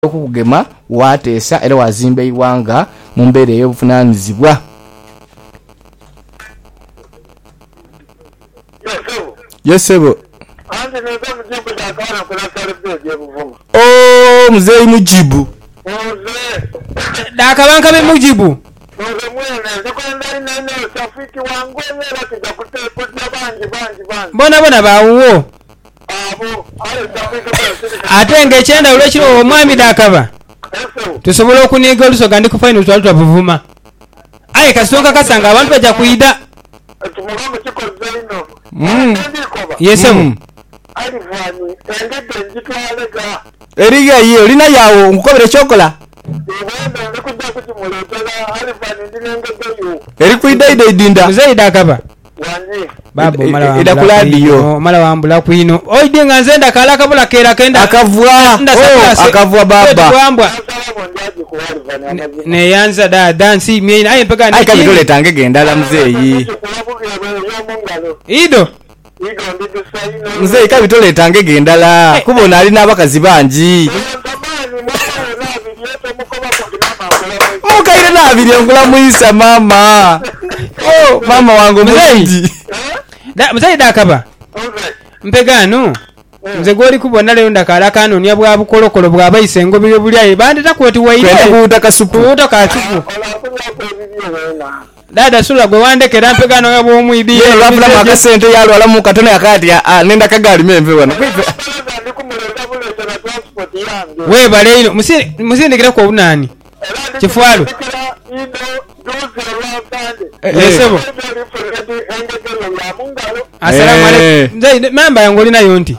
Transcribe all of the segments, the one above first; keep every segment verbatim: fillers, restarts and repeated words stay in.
okugema wateesa era wazimba iwanga mu mbeera ey'obuvunaanyizibwa. Yesebo. Oh, mzee Mujibu. Dakabanka be Mujibu. Bona bona bawo. Ate ngechenda ulekiro omwami Dakaba. Tusobola okuniga olusoga ndi ku final twali twavuvuma. Aye kasonga kasanga abantu baja kuida. Mm. Yesebo. Alivani engedde njitwalega. Eriga yiyo lina yawo nkukobere chokola. Eri kuidaida idinda. Mzee Dakaba. Wanji. Babo mala ida kuladiyo. Mala wambula kwino. Oide nganzenda kala kabula kera kenda. Akavua. Oh, akavua baba. Ne yanza da dansi mie aye mpaka ni. Aye kabitole tange gendala mzee yi. Ido. Mzee kabitole tange gendala. Kubona ali nabakazi banji. Mukaire na abiri ngula muisa mama. Oh, mama wangu mzee. Da mzee Dakaba. Mpegano. Mzee goli kubona leo ndakala kano nya bwa bukolokolo bwa bayise ngobire bulyaye bandi takweti waide. Kwenda kutaka supu. Kutaka supu. Dada sula gwe wandekera mpegano ngabo omwibi. Ye lwafula makasente yalo alamu katona yakati ah nenda kagali memve wana. We baleino musini musini kira ko bunani. Chifwalo. Yesebo. Assalamu alaykum. Mzee mamba yangu lina yonti.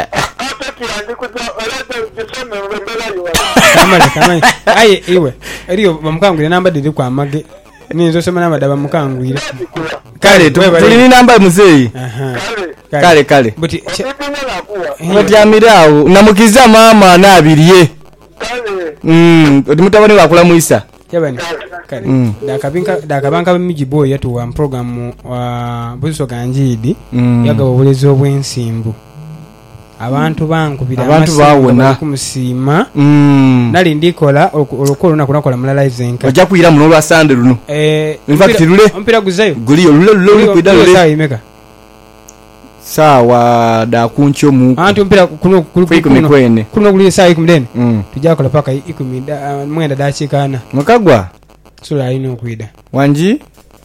Kamala kamala. Aye iwe. Eriyo bamukangule namba didi kwa mage. Ninzo sema namba daba mukangule. Kale tuli namba mzee. Aha. Kale kale. Buti Buti amirao namukiza mama na abiriye. Kale. Mm, odimutabone wakula muisa. Yabani. Kale. Mm. Dakabinka dakabanka Mujibu yetu wa program wa buso ganjidi mm. yaga obulezo bwensimbu. Abantu bankubira abantu bawona kumusima mm. nali ndikola olukolo nakunakola mulalize ojja kuira muno lwa sande luno eh in fact lule ompira guzayo guliyo lule lule kuida lule sawa imeka sawa da kuncho mu antu ompira kuno kuno kwene kuno guli sawa ikumdeni mm. tujakola paka ikumi da uh, mwenda dachikana mukagwa sura ino kuida wanji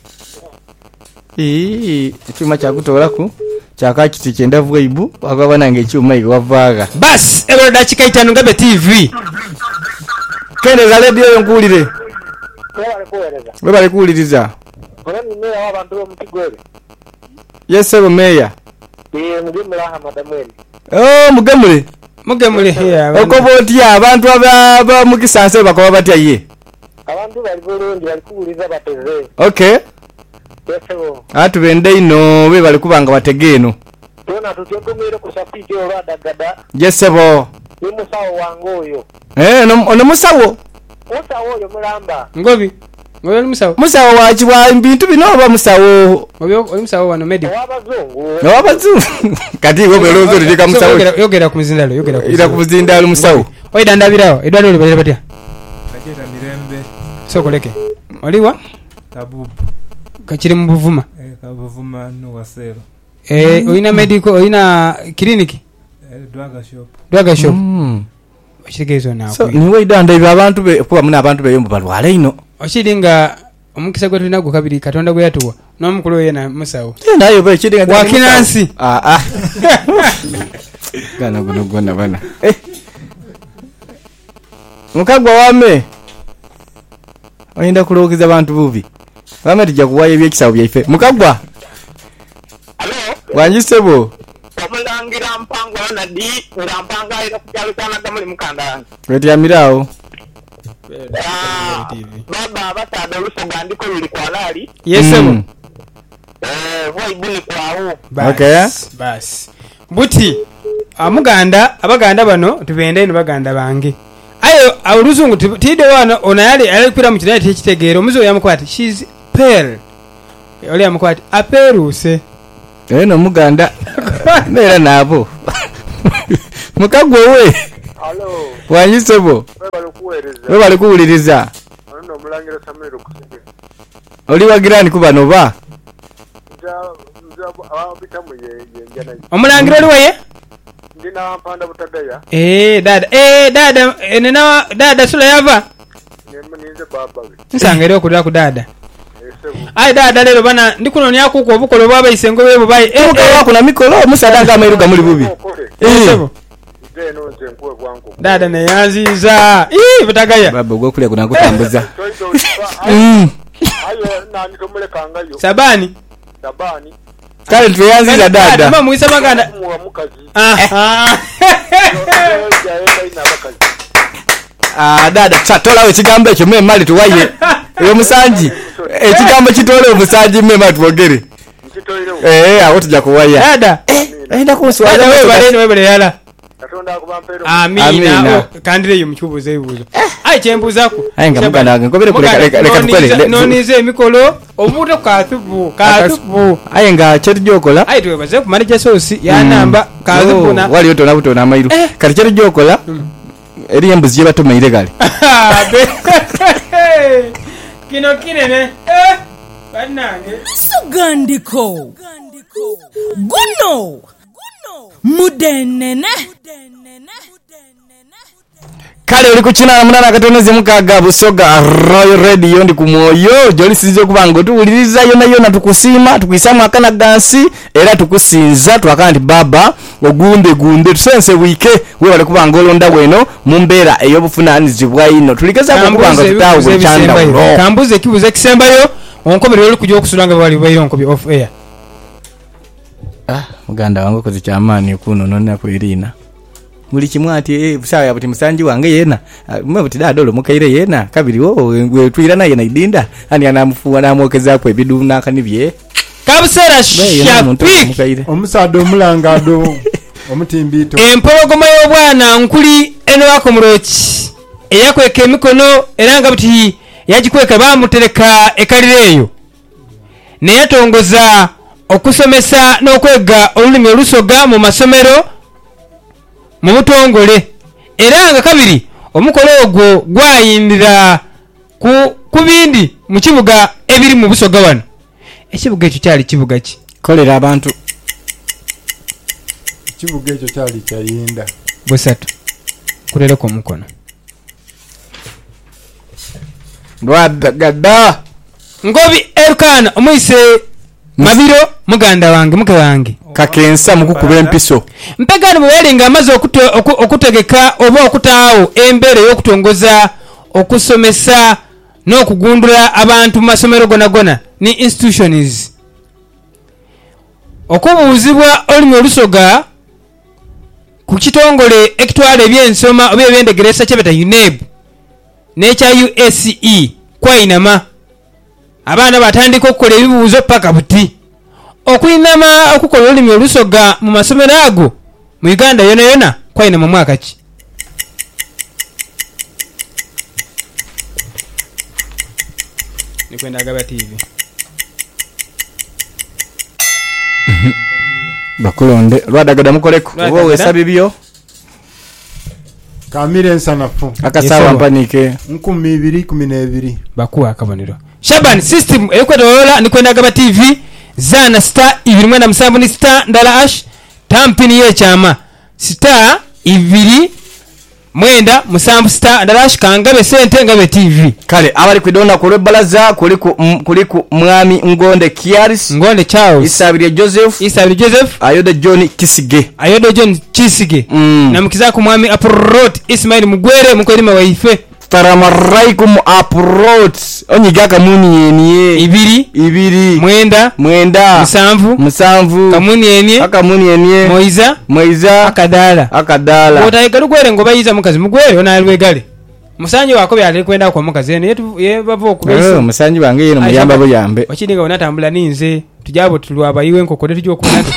ee chuma cha kutolaku chaka kiti chenda vuibu wakabana ngechuma iwavaga bas ero dachika itano ngabe T V kende za radio yonkulire baba alikuliriza Kolani meya wabantu b'omukigwere. Yes ebo meya Eh mugemula hamadamweli. Oh mugemule mugemule ya okoboti abantu aba mukisanse bakoba batya ye Abantu bali bulungi bali kubuliza bateze. Okay Yesebo. Atu bende ino be bali kubanga bategeno. Tona tutyekomere ku safiti olwadagada. Yesebo. Ni musawo wangoyo. Eh no ono musawo. Musawo yo mulamba. Ngobi. Ngobi oli musawo. Musawo wachi wa bintu bino ba musawo. Ngobi oli musawo wano medi. Wabazungu. No wabazungu. Kati go belozo lika musawo. Yogera ku muzindalo yogera ku. Ira ku muzindalo musawo. Oyi dandabirawo edwali oli bali batya. Kajeta mirembe. Soko leke. Oliwa? Kabubu. Kachiri mu buvuma. Eh kabuvuma no wasero. Eh oina medical oina clinic. Eh dwaga shop. Dwaga shop. Mm. Oshikezo nawo. So niwe idanda ibe abantu be kuba muna abantu be yombo balwale ino. Oshiringa omukisa gwetu nago kabiri katonda gwe yatuwa. N'omukulu yena musawo. Nayo be chiringa wakinansi. Ah ah. Gana guno gona bana. Eh. Mukagwa wame. Oyinda kulokiza abantu bubi. Wame tujja kuwaye byekisawo byaife. Mukagwa. Hello. Wanjisebo. Omulangira mpango na di ngambanga ira kukyalo kana kamuli mukandanga. Weti amirao. Ah. Baba batada lusoga ndiko lili kwa lali. Yesebo. Mm. Eh voi buni kwawo. Okay. Bas. Buti amuganda abaganda bano tubende ino baganda bange. Ayo awuluzungu tide wano onayali alikwira mu kinai tekitegero omuzo yamukwati she's pale. Oli yamukwati aperuse. Eh no muganda. Nera nabo. Mukagwa we. Hello. Wanyisebo. Bali kuweleza. We bali kuwuliriza. Ono mulangira Samuel Kusige. Oli wagirani kuba noba. Nja nja abitamu ye yenjana. Omulangira oli waye? Ndina mpanda butagaya. Eh dada eh dada enena dada sula yava. Nemuninze baba. Nsangere okudira ku dada. Esebu. Ai dada lero bana ndikunonya ku ko obukolo bwaba isengo bebo bayi. Eh eh kuna mikolo musadanga amairuga muri bubi. Eh. Zeno nze nkwe bwangu. Dada ne yanziza. Ii butagaya. Baba gwo kule kuna kutambuza. Mm. Ayo nani tomule kangayo. Sabani. Sabani. Kale tuyanziza dada. Mama muisa maganda. Muwa mukazi. Ah. Ah. Ah dada tatola we kigambo ekyo me mali tuwaye. Eyo musanji. Ekigambo kitole omusanji me mali tuogere. Eh awo tujja kuwaya. Dada. Enda kuswala wewe baleni wewe bale yala. Katonda akubampero. Amina. Kandire yo mukibuze ebibuzo. Ai chembuzako. Ai nga muganda wange ngobere kuleka leka tukole. Nonize emikolo omuntu kathubu kathubu. Ai nga kyerijokola. Ai twebaze ku manager sosi ya namba kathubu na. Wali otona butona amairu. Kali kyerijokola. Eri embuzi ye batomeire gale. Kino kinene. Eh. Banange. Sugandiko. Guno. Mudenene. Kale oli kuchina munana katoneze mukaga Busoga Royal Radio ndi ku Mwoyo joli sizo kubanga tuwuliriza yona yona tukusima tukisama akana gansi era tukusinza twakandi baba ogunde gunde tusense wike we wale kubanga olonda bweno mumbera eyobufunanizibwa ino tulikeza kubanga tutawe chanda bro kambuze kibuze kisembayo onkomere oli kujja okusulanga bali bayiro onkobi off air. Ah muganda wangu kozi chamani kuno nonna kwirina muri kimwati eh busawa yabuti musanji wange yena mwe buti dadolo mukaire yena kabiri wo we twirana yena idinda ani anamufuwa namwokeza kwe biduna kanibye kabusera shapi omusado omulangado omutimbito empologoma y'obwana nkuli eno wako murochi eyakweka emikono eranga buti yagikweka bamutereka ekalireyo ne yatongoza okusomesa n'okwega olulimi olusoga mu masomero mu butongole era nga kabiri omukolo ogwo gwayindira ku kubindi mu kibuga ebiri mu Busoga wano. Ekibuga ekyo kyali kibuga ki kolera abantu kibuga ekyo kyali kyayinda busatu kurereko omukono ndwadagada ngobi Elkana omuyise Mabiro muganda wange muke wange kakensa mukukuba empiso mpegani bwelinga amaze okutegeka oba okutaawo embere y'okutongoza okusomesa n'okugundula abantu mu masomero gona gona ni institutions okubuuzibwa olulimi olusoga ku kitongole ekitwala ebyensoma oba ebyendegeresa kyebeta U N E B n'ekya U S E kwayinama abaana batandika okukola ebibuuzo paka buti okuyinama okukola olulimi olusoga mu masomero ago mu Uganda yona yona kwayinama mwaka ki nikwenda agaba T V bakulonde lwadagada mukoleko obo wesabibyo kamire ensanafu akasawa mpanike nkumi ibiri kumi na ebiri bakuwa akabonero Shaban system ekwetolola nikwenda agaba T V zana star ibiri mwenda musanvu ni star ndala ash tampini ye chama star ibiri mwenda musanvu star ndala ash kangabe sente ngabe T V kale abali kwidona kulwe balaza kuliku kuliku mwami Ngonde Kiaris Ngonde Charles Isabire Joseph Isabire Joseph Ayode John Kisige Ayode John Kisige mm. na mkiza ku mwami Aprot Ismail Mugwere mukolima waife Taramaraikum Aprot onyiga kamuni yeniye ibiri ibiri mwenda mwenda musanvu musanvu kamuni yeniye akamuni yeniye moiza moiza akadala akadala otayigalu gwere ngo bayiza mukazi mugwere ona alwegale musanyi wako byali kwenda kwa mukazi ene yetu ye bavo okubesa eh musanyi bange yeno muyamba bo yambe wakidiga onatambula ninze tujabo tulwa bayiwe nkokole tujyo kunate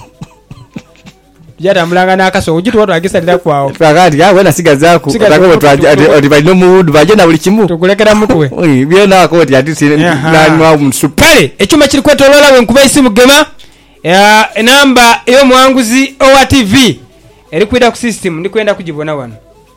Jada mulanga nakaso ujitu watu agisalira kwao. Twagati ya wena siga zako atako twaje ati balino mudu baje na buli kimu. Tukulekera mutwe. Oyi byena akoti ati si nani wa msupale. Echuma kiri kwetolola we nkuba isimu gema. Ya namba eyo mwanguzi owa T V. Eri kwida ku system ndi kwenda kujibona wano.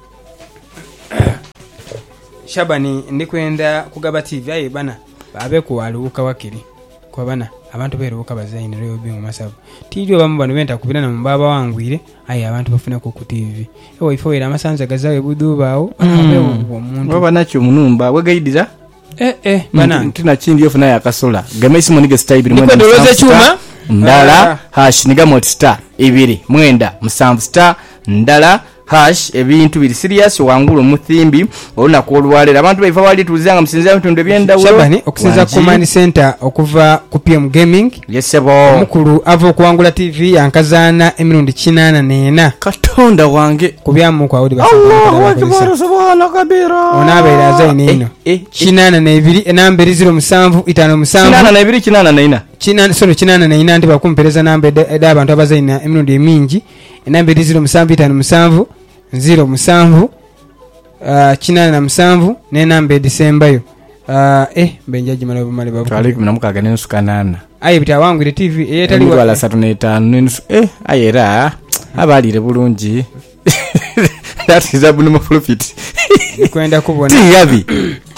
Shabani ndikwenda kugaba T V aye bana babe ku waluka wakiri kwa bana abantu beruka bazaine leo bi mu masabu tijo bamu bano benta kubina na mbaba wangwire aye abantu bafuna ku T V ewo ifo era amasanza gazawe budubaawo abe omuntu baba nacho munumba wegaidira eh eh bana tuna chindi yofu naye akasola gama isimu nige style biri mwenda ndoloze chuma ndala hash niga multi star ibiri mwenda musanvu star ndala hash ebintu biri serious wangulu muthimbi oluna kolwalera abantu baifa wali tuzanga musinza mtunde byenda wo Shabani okusinza command center okuva ku P M Gaming yesebo mukulu avo kuwangula T V yankazana emirundi kinana nena katonda wange kubyamu kwa odi Allahu akbar subhana kabira onabera zaine ino kinana na ibiri enamba zero musanvu itano musanvu kinana na ibiri kinana na ina kinana solo kinana na ina ndi bakumpereza namba eda abantu abazaina emirundi emingi enamba zero musanvu itano musanvu zero musanvu uh, kinana na musanvu n'enamba December yo uh, eh benjaji mala bumale babu twali kumi na mukaga n'ensu kanana aye bita wangire T V eyetali wa wala satu n'etaano n'ensu eh ayera abalire bulungi that is abnormal profit kwenda kubona tigabi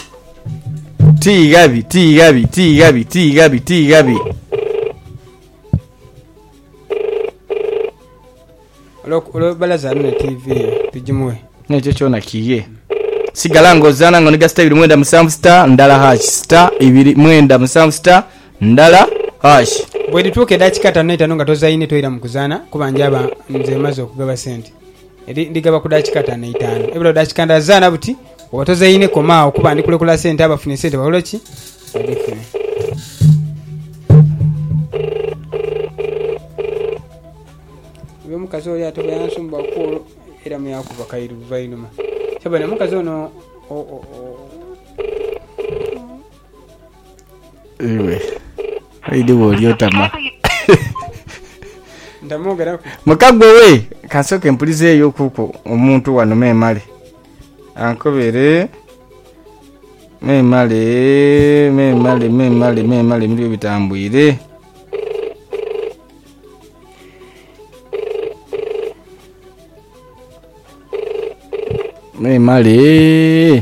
tigabi tigabi tigabi tigabi tigabi lo lo balaza ne T V tujimwe necho chona kiye sigalango zana ngo niga style mwenda musanvu star ndala hash star ibiri mwenda musanvu star ndala hash bwedi tuke dachikata neta nonga tozaine toira mukuzana kubanjaba nze mazo okugaba sente edi ndigaba kudachikata na itano eblo dachikanda zana buti otozaine koma okuba ndikule kula sente abafune sente balochi badifune mukazi oli atoba yansumba kuolo era mu yakuva kairu vainuma Shabani mukazi ono ewe aide woliotama ndamugera mukagwe we kasoke mpulize yo kuko omuntu wano memale ankobere memale memale memale memale milio bitambwire memale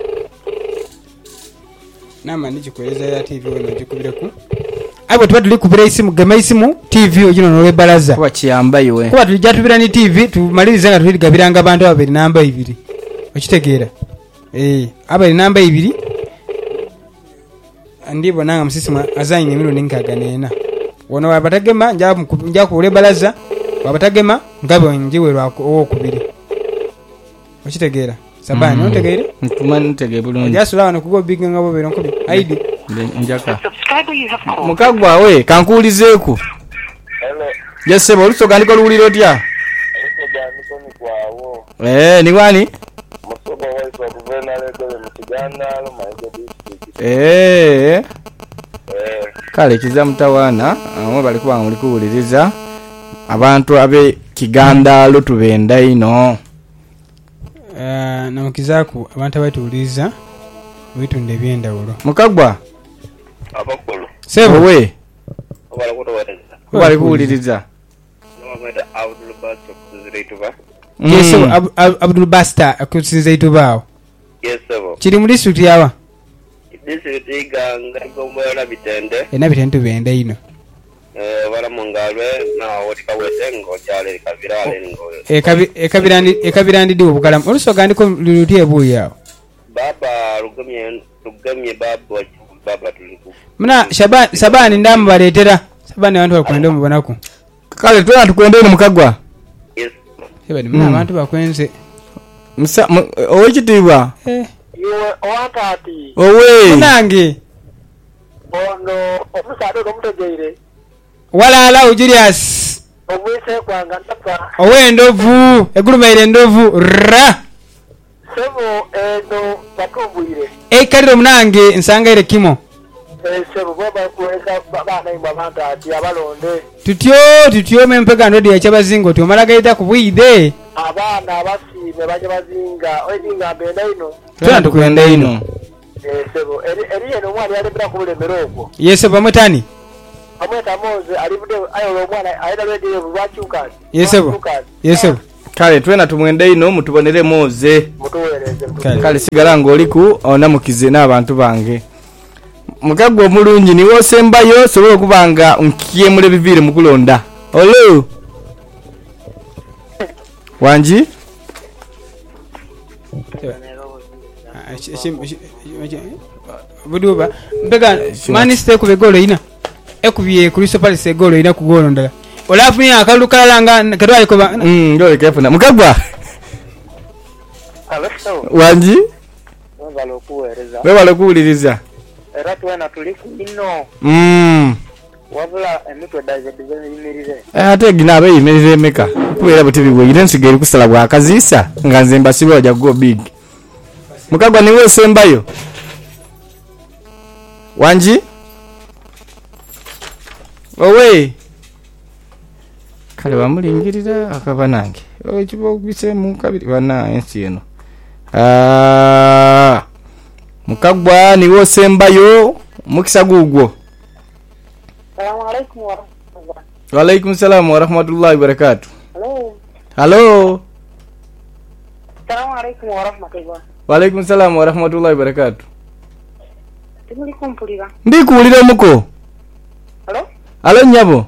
nama nichikueleza ya T V wena jikubireku abo tuba tuli kubira isimu gama isimu T V ojino nowe balaza kwa chiyamba iwe kuba tujja tubira ni T V tumaliriza nga tuli gabiranga abantu abiri namba ibiri okitegeera eh abiri namba ibiri ndibo nanga musisimu azanye emirundi nkaga nena wono wabatagema nja nja ku balaza wabatagema ngabo njiwe lwako okubiri okitegeera Sabani mm. Otegeere ntumani ntegere bulungi jasula wano kugo big ngabo bero nkobi aidi njaka mukagwa we kankulizeeku hello yesebo lusoga ndiko luwuliro tya eh ni wani musogo wa Buvena lego mukiganda lo maige district eh eh kale kiza mutawana amwe bali kuba muri kuwuliriza abantu abe kiganda lo tubenda ino Uh, na mukizaku abantu abatuuliza bitunde byendawulo mukagwa abakulu sebo we obala kutowereza bali kuwuliriza nomweda Abdul Basto kuziretuba yeso Abdul Basta akusizaito bawo yesebo kiri muri district yawa district iganga ngomwela bitende ena bitende benda ino eh wala mungalwe na wotika wetengo chale kabirale ngo ekabi ekabirandi ekabirandi di obukalamu olusoga ndiko lulutie buya baba rugamye rugamye baba baba tuliku muna Shabani Sabani ndamu baletera Sabani abantu bakwenda mubonako kale twala tukwende ino mukagwa yes Sabani muna abantu bakwenze musa owekitibwa eh iwe owakati owe nange ono omusado omutegeire wala Julius omwise kwanga ntapa owendovu egulumaire ndovu ra sebo eno batumbuire ekaliro munange nsangaire kimo eh sebo baba kuweka bana imba manta ati abalonde tutyo tutyo mempega ndodi ya chabazingo to malagaita kubwide abana abasime baje bazinga oyinga benda ino twala tukwenda ino eh sebo eri eri eno mwali ali bra kubulemero okwo yeso bamutani amweta moze alibude ayo mwana aida bede bwachuka yesebo yesebo kale twena tumwende ino mutubonere moze mutuweereze Kale. kale sigala ng'oliku onamukize n'abantu bange mukagwa omulungi niwe osembayo sobola okuba nga nkyemula ebiviire mu kulonda olo wangi buduba mpega maniste ku begolo ina ekubye ku Crystal Palace egolo ina ku golo ndala olafunya akalu kalanga kadwali ko ba mm ndole kefuna mukagwa abaso wangi wabalo kuweereza webale kuwuliriza era twena tuli ku ino mm wabula emitwe daze dizeyimirire ate gina abeyimirira emeka kubeera buti bibweyire nsiga eri kusala bwakaziisa nga nze mbasibe ojja go big mukagwa niwe osembayo wangi owe kale bamulingirira akaba nange ekiba okubisemu kabiri bana ensi eno Ah, mukagwa niwe osembayo mukisa gugwo salamu alaikum warahmatullahi waalaikum salaam warahmatullahi wabarakatuh hello halo salamu alaikum warahmatullahi waalaikum salaam warahmatullahi wabarakatuh timuli kumpulira ndikuwulira omuko hello alo nyabo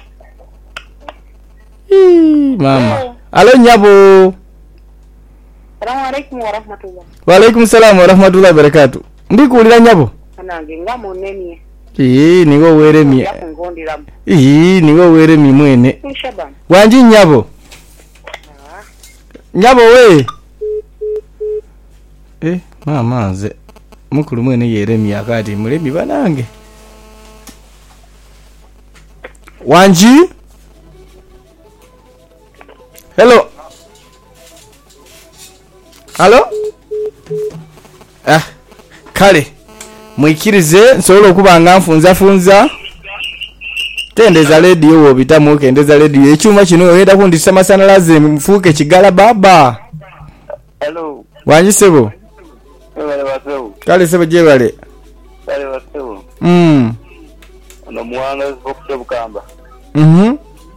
Ii, mama alo nyabo salamu alaikum warahmatullahi waalaikum salaam warahmatullahi wabarakatuh ndikuwulira nyabo anange nga munnemye ii niwe weremye yakungondiramu ii niwe weremye mwene nshaban wanji nyabo nyabo we eh mama nze mukulu mwene yeremye akati mulemi banange wanji hello halo ah kale mwikirize nsobola okuba nga nfunza funza tendeza radio wobitamu kendeza radio ekyuma kino oyenda kundisa masanalaze mfuke kigala baba hello wanji sebo wale waseu kale sebo jebale wale waseu mm ono muwanga zokute bukamba mhm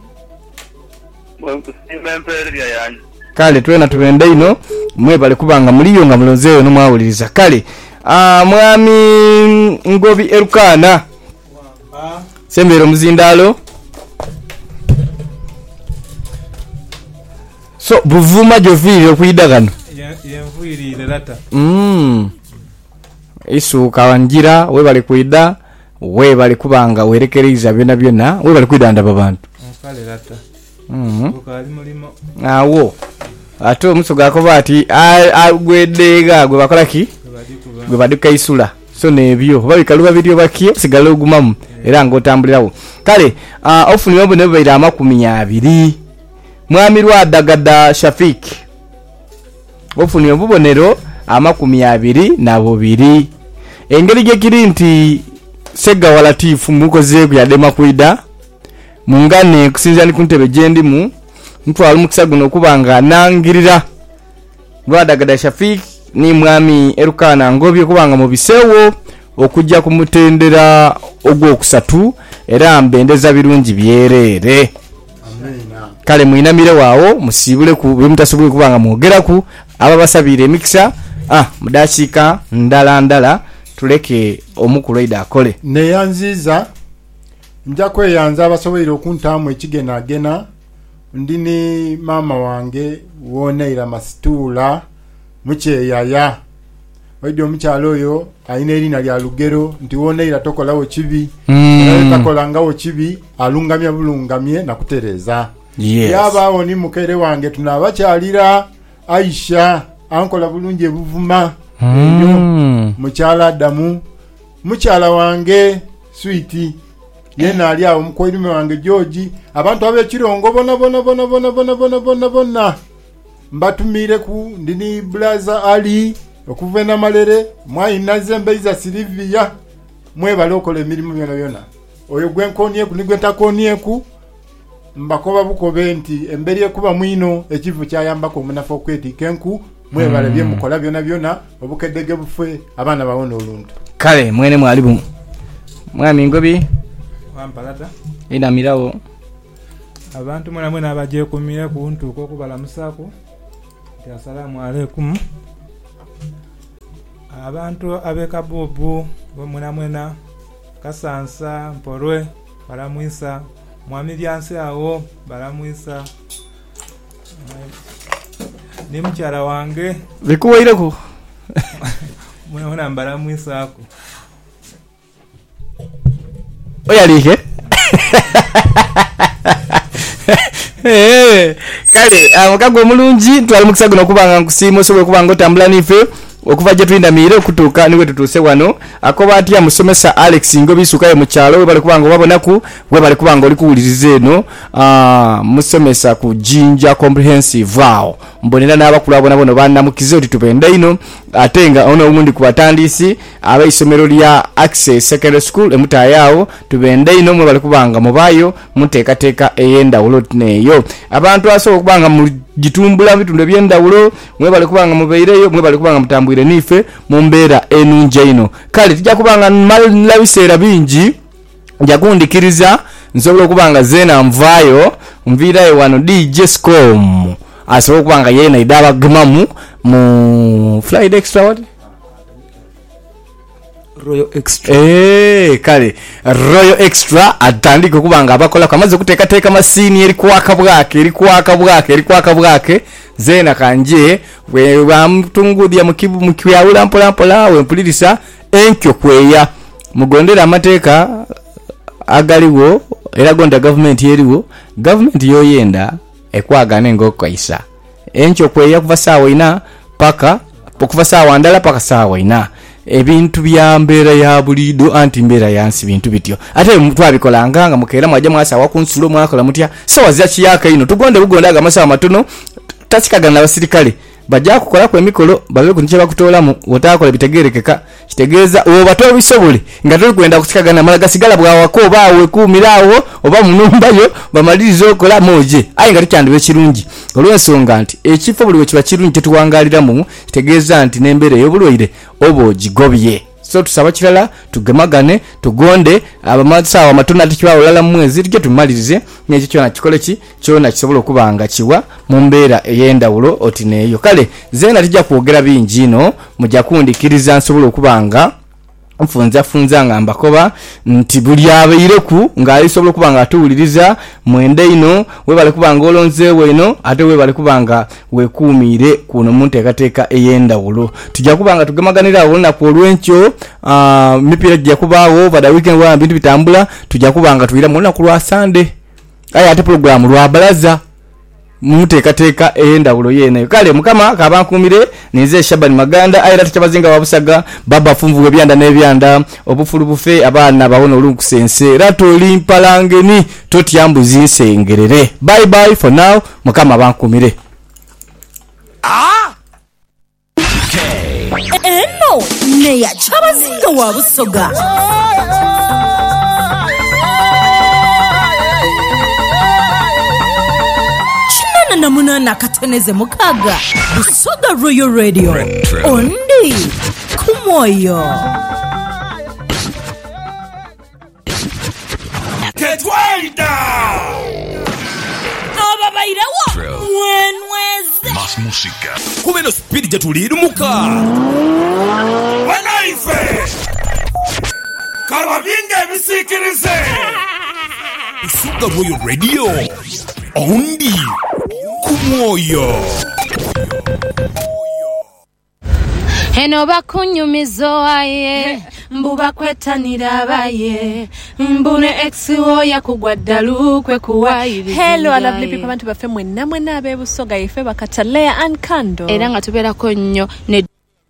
mwemkusima empeererya yanyu kale twena tubende ino mwebale kubanga muliyo nga mulonzeeyo nomwawuliriza kale ah mwami Ngobi Erukana sembero muzindalo so buvuma jovile okuyidagano yenvuyirire lata mm isuka wanjira webale kwida webale kubanga werekereza byona byona webale kwidanda babantu nkale lata mhm ukali mulimo awo ate omusoga ko bati agwedega gwe bakolaki badikuba gwe baduka isula so nebyo babikaluba video bakiye sigala ogumamu era ngotambulirawo kale uh, ofuni wabo ne baira amakumi abiri mwami Rwadagada Shafik ofuni obubonero amakumi abiri na bubiri engeri gye kiri nti sega walatifu mukoze ku yadema kuida mungane kusinzani kuntebe jendimu mtu alumukisa guno kubanga nangirira Rwadagada Shafik ni mwami Erukana Ngobi kubanga mu bisewo okujja kumutendera ogwo kusatu era mbendeza birungi byerere amina kale muinamire waawo musibule ku bimutasobule kubanga mwogera ku aba basabire emikisa ah mudashika ndala ndala tuleke omukuloida akole neyanziza nja kweyanza abasoboire okuntamu ekigena gena ndini mama wange woneira masitula mukyeyaya oidio mukyalo oyo ayina erina lya lugero nti woneira tokolawo kibi mm. takolangawo kibi alungamya bulungamye nakutereza yes. yabaawo ni mukere wange tunabakyalira Aisha ankola bulungi ebuvuma mm. mukyala Adamu mukyala wange Sweet yena ali awo mukoirume wange George abantu abekirongo bona bona bona bona bona bona bona bona mbatumire ku ndini Blaza Ali okuvena malere mwayina Zembeiza Silvia mwebale okola emirimu byona byona oyo gwenkonie ku nigwe takonie ku mbakoba bukobe nti emberi ekuba mwino ekivu kyayamba ko munafo kweti kenku mwebale bye mukola byona byona obukedege bufwe abana bawona oluntu kale mwene mwalimu mwami Ngobi wampalata ina mirawo abantu mwena mwena abajekumire ku ntuuko okubalamusaako nti assalaamu alaikum. Abantu ab'ekabuubu mwena mwena Kasansa Mpolwe balamwisa, mwami byansi awo balamwisa, ni mukyala wange bikuwaireko mwena mwena mbalamwisaako. oyalike kale amukago omulungi twali mukisa guno okubanga nkusiima osobola okubanga otambula nife okuva gye tuyindamiire okutuuka niwe tutuuse wano. akoba atya musomesa Alex Ngobisukayo mu kyalo we bali kubanga obabonaku we bali kubanga oli kuwuliriza eno musomesa ku Jinja Comprehensive awo mbonera n'abakulu abona bono bannamukize oti tupenda ino ate nga ono omundi ku batandisi ab'essomero lya Access Secondary School emutaayawo tubenda ino mwe bali kubanga mubaayo muteekateeka ey'endawulo neeyo. abantu asobola okubanga mu gitumbula bitundu eby'endawulo mwe bali kubanga mubeireyo mwe bali kubanga mutambwire nife mu mbeera enungi eno. kale tujja kubanga mala biseera bingi njagundikiriza nsobola okubanga zeena nvaayo nviirayo wano D J Scom asobola okubanga yeena idaba gemamu mu Friday Extra what? Royal Extra. Eh kale Royal Extra atandika kubanga abakola kamaze kuteekateeka masini eri kwaka bwake eri kwaka bwake eri kwaka bwake zeena kanje we bamtungudya mukibu mukiyawula mpola mpola we mpulirisa enkyo kweya mugondera amateeka agaliwo era gonda government yeriwo government yoyenda ekwagana ng'okaisa enkyo kweya kuva saawa ina paka okuva saawa ndala paka saawa ina ebintu bya mbeera ya bulido anti mbeera yansi bintu bityo ate twabikolanga nga mukeera mwaja mwasa wakunsulo mwakola mutya sawa za kiyaka ino tugonde bugonda aga masawa matono tasikagana abasirikale bajja kukola ku emikolo babe kunche bakutoolamu otakola bitegerekeka kitegeeza oba tobisobole nga tuli kwenda kusikagana malaga sigala bwawako baawe kuumirawo oba munumbayo bamaliriza okola moje ayi nga tukyandiwe kirungi olw'ensonga nti ekifo buli we kiba kirungi tetuwangaliramu kitegeeza nti n'embeera ey'obulwaire oba ogigobye. so tusaba kirala tugemagane tugonde abamasaawa amatono ate kibaawulala mu mwezi tujje tumalirize n'ekyo kyona kikole ki kyona kisobola okubanga kiwa mu mbeera ey'endawulo oti neeyo. kale zeena tujja kwogera bingi ino mujja kundikiriza nsobola okubanga nfunza funza nga mbakoba nti buli abaireku ng'alisobola okubanga atuwuliriza mwenda ino we bali kubanga olonzeewo ino ate we bali kubanga wekuumiire kuno mu nteekateeka ey'endawulo. tujja kubanga tugemaganira awo olunaku olw'enkyo mipiira gijja kubaawo bada weekend wa bintu bitambula tujja kubanga tuyira mu lunaku lwa Sunday aye ate programu lwa balaza muteekateeka ey'endawulo yeneyo. kale mukama kabankumire ninze Shabani Maganda ayira tukyabazinga wabusaga baba funvu ebyanda n'ebyanda obufulu bufe abaana bawona olunkusense rato limpalangeni totyambuzi nsengerere. Bye bye for now mukama bankumire. eno neya kyabazinga wabusoga na munana kateneze mukaga Busoga Royal Radio ondi kumoyo Ketwaida ababairawo mwenweze Mas música Kumeno speed jatuliri muka Wanaife Karwabinga bisikirize Busoga Royal Radio ondi kumoyo eno bakunyumizo aye mbuba kwetanira baye mbune exiwo yakugwa ddalu kwe kuwairi. Hello I lovely people abantu bafe mwenna mwenna abebusoga ife bakatalea and kando era nga tubeerako nnyo ne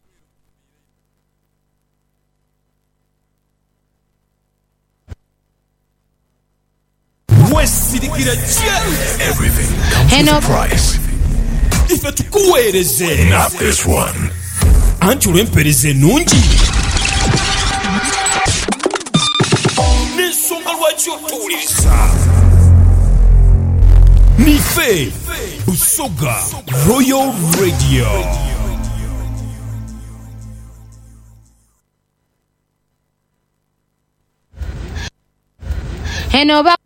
Everything comes with a price. Ife tukuweereze not this one. Anti olw'empeereza ennungi n'ensonga lwaki otuwuliriza nife Busoga Royal Radio. eno ba